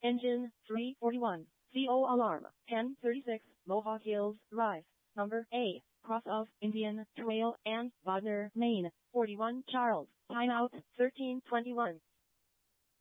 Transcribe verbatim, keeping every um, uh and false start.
Engine three forty-one. C O alarm ten thirty-six. Mohawk Hills Drive. Number A. Cross of Indian Trail and Wagner, Maine. forty-one Charles. Timeout thirteen twenty-one.